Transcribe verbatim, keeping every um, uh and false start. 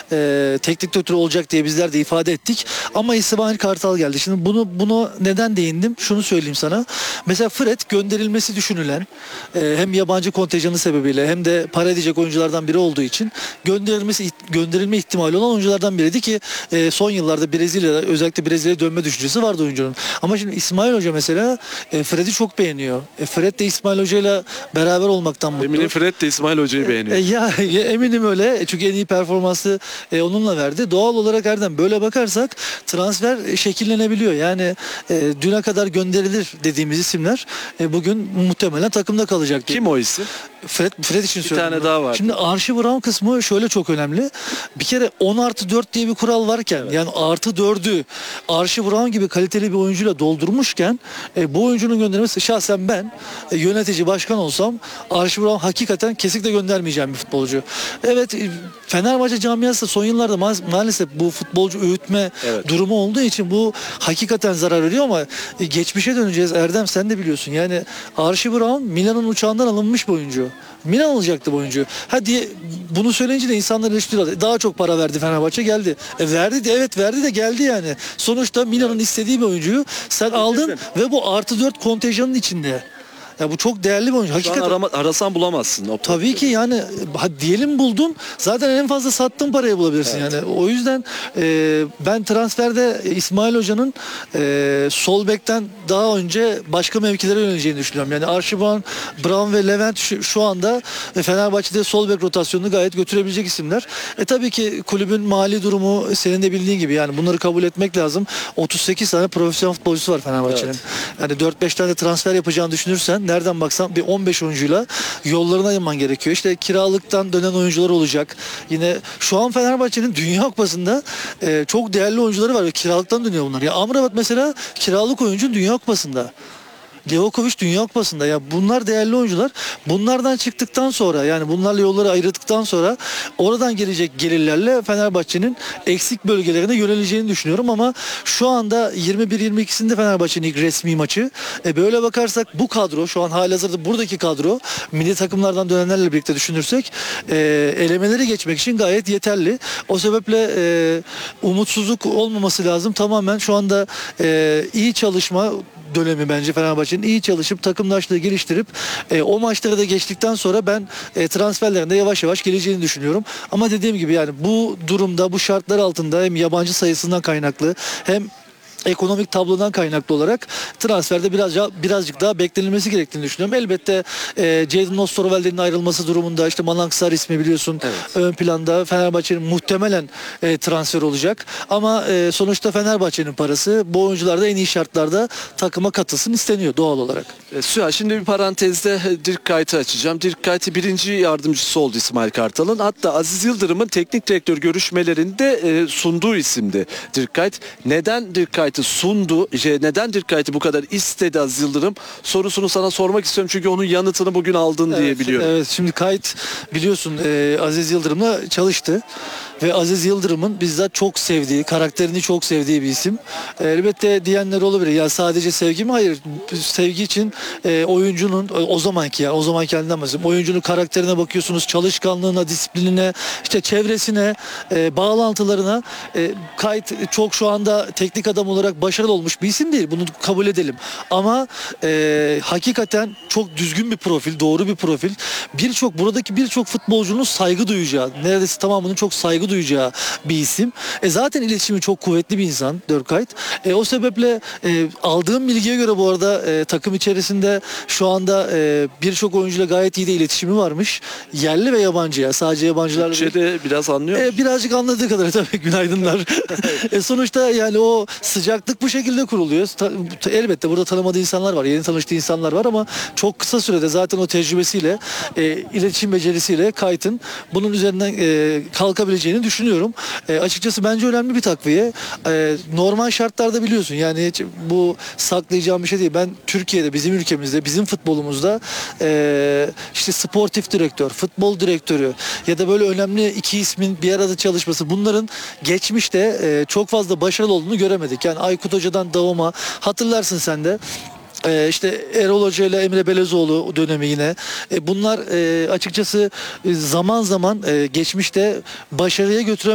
e, teknik direktör olacak diye bizler de ifade ettik. Ama İsmail Kartal geldi. Şimdi bunu bunu neden değindim? Şunu söyleyeyim sana. Mesela Fred gönderilmesi düşünülen e, hem yabancı kontenjanı sebebiyle hem de para edecek oyunculardan biri olduğu için gönderilmesi gönderilme ihtimali olan oyunculardan biriydi ki e, son yıllarda Brezilya'da özellikle Brezilya'ya dönme düşüncesi vardı oyuncunun. Ama şimdi İsmail Hoca mesela e, Fred'i çok beğeniyor. E, Fred de İsmail Hoca'yla beraber olmaktan mutlu. Eminim Fred de İsmail Hoca'yı beğeniyor. E, ya, ya eminim öyle. Çünkü en iyi performansı e, onunla verdi. Doğal olarak Erdem böyle bakarsak transfer şekillenebiliyor. Yani e, düne kadar gönderilir dediğimiz isimler e, bugün muhtemelen takımda kalacak. Kim o isim? Fred, Fred için Bir söylüyorum. tane daha var. Şimdi Archie Brown kısmı şöyle çok önemli. Bir kere on artı dört diye bir kural varken evet. yani artı dördü Archie Brown gibi kaliteli bir oyuncuyla doldurmuşken e, bu oyuncunun göndermesi şahsen ben e, yönetici başkan olsam Archie Brown hakikaten kesinlikle göndermeyeceğim bir futbolcu. Evet e, Fenerbahçe camiası da son yıllarda ma- maalesef bu futbolcu öğütme evet. durumu olduğu için bu hakikaten zarar veriyor ama e, geçmişe döneceğiz. Erdem sen de biliyorsun. Yani Archie Brown Milan'ın uçağından alınmış bir oyuncu. Milan alacaktı bu oyuncu. Ha diye bunu söyleyince de insanlar eleştiriyorlar. Daha çok para verdi Fenerbahçe geldi. E verdi de evet verdi de geldi yani. Sonuçta Milan'ın istediği bir oyuncuyu sen aldın ve bu artı dört kontenjanın içinde. Ya bu çok değerli bir oyuncu. Hakikaten arama, arasan bulamazsın. O tabii ki yani ha, diyelim buldun zaten en fazla sattığın parayı bulabilirsin evet. yani. O yüzden e, ben transferde İsmail Hoca'nın e, sol bekten daha önce başka mevkilere yöneleceğini düşünüyorum. Yani Archie Brown, Brown ve Levent şu, şu anda e, Fenerbahçe'de sol bek rotasyonunu gayet götürebilecek isimler. E tabii ki kulübün mali durumu senin de bildiğin gibi yani bunları kabul etmek lazım. otuz sekiz tane profesyonel futbolcusu var Fenerbahçe'nin. Evet. Yani dört beş tane transfer yapacağını düşünürsen nereden baksan bir on beş oyuncuyla yollarına ayırman gerekiyor. İşte kiralıktan dönen oyuncular olacak. Yine şu an Fenerbahçe'nin Dünya Kupası'nda e, çok değerli oyuncuları var ve kiralıktan dönüyor bunlar. Ya Amrabat mesela kiralık oyuncu Dünya Kupası'nda. Levakovic Dünya Kupası'nda ya bunlar değerli oyuncular. Bunlardan çıktıktan sonra yani bunlarla yolları ayırdıktan sonra oradan gelecek gelirlerle Fenerbahçe'nin eksik bölgelerine yöneleceğini düşünüyorum ama şu anda yirmi bir yirmi ikisinde Fenerbahçe'nin ilk resmi maçı. E böyle bakarsak bu kadro şu an halihazırda buradaki kadro milli takımlardan dönenlerle birlikte düşünürsek e, elemeleri geçmek için gayet yeterli. O sebeple e, umutsuzluk olmaması lazım. Tamamen şu anda e, iyi çalışma dönemi bence Fenerbahçe'nin iyi çalışıp takımlaştığı geliştirip e, o maçları da geçtikten sonra ben e, transferlerinde yavaş yavaş geleceğini düşünüyorum. Ama dediğim gibi yani bu durumda bu şartlar altında hem yabancı sayısından kaynaklı hem ekonomik tablodan kaynaklı olarak transferde birazcık birazcık daha beklenilmesi gerektiğini düşünüyorum. Elbette e, Jadon Osterwalder'in ayrılması durumunda işte Malang Sarr ismi biliyorsun evet. ön planda Fenerbahçe'nin muhtemelen e, transfer olacak. Ama e, sonuçta Fenerbahçe'nin parası bu oyuncular da en iyi şartlarda takıma katılsın isteniyor doğal olarak. E, Süha şimdi bir parantezde Dirk Kuyt'ı açacağım. Dirk Kuyt birinci yardımcısı oldu İsmail Kartal'ın. Hatta Aziz Yıldırım'ın teknik direktör görüşmelerinde e, sunduğu isimdi Dirk Kuyt. Neden Dirk Kuyt sundu. Neden Dirk Kuyt'ı bu kadar istedi Aziz Yıldırım? Sorusunu sana sormak istiyorum çünkü onun yanıtını bugün aldın evet, diye biliyorum. Evet şimdi Kuyt biliyorsun e, Aziz Yıldırım'la çalıştı. Ve Aziz Yıldırım'ın bizzat çok sevdiği, karakterini çok sevdiği bir isim. E, elbette diyenler olabilir. Ya sadece sevgi mi? Hayır. Sevgi için e, oyuncunun o zamanki yani o zamanki halinden bahsediyorum. Oyuncunun karakterine bakıyorsunuz, çalışkanlığına, disiplinine, işte çevresine, e, bağlantılarına. E, Kuyt çok şu anda teknik adam olarak başarılı olmuş bir isim değil. Bunu kabul edelim. Ama e, hakikaten çok düzgün bir profil, doğru bir profil. Birçok buradaki birçok futbolcunun saygı duyacağı, neredeyse tamamının çok saygı duyacağı bir isim. E zaten iletişimi çok kuvvetli bir insan Dirk Kuyt. E o sebeple e, aldığım bilgiye göre bu arada e, takım içerisinde şu anda e, birçok oyuncuyla gayet iyi de iletişimi varmış. Yerli ve yabancı ya. Sadece yabancılarla değil. Türkçe'de biraz anlıyor musun? E, birazcık anladığı kadar tabii günaydınlar. e, sonuçta yani o sıcaklık bu şekilde kuruluyor. Ta, elbette burada tanımadığı insanlar var. Yeni tanıştığı insanlar var ama çok kısa sürede zaten o tecrübesiyle e, iletişim becerisiyle Kuyt'ın bunun üzerinden e, kalkabileceğini düşünüyorum. E, açıkçası bence önemli bir takviye. E, normal şartlarda biliyorsun yani hiç bu saklayacağım bir şey değil. Ben Türkiye'de bizim ülkemizde bizim futbolumuzda e, işte sportif direktör, futbol direktörü ya da böyle önemli iki ismin bir arada çalışması bunların geçmişte e, çok fazla başarılı olduğunu göremedik. Yani Aykut Hoca'dan Davum'a hatırlarsın sen de. Ee, işte Erol Hoca ile Emre Belezoğlu dönemi yine. Ee, bunlar e, açıkçası zaman zaman e, geçmişte başarıya götüren